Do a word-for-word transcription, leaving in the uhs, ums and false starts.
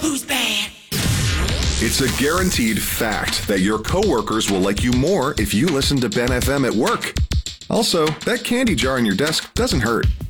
Who's bad? It's a guaranteed fact that your coworkers will like you more if you listen to Ben F M at work. Also, that candy jar on your desk doesn't hurt.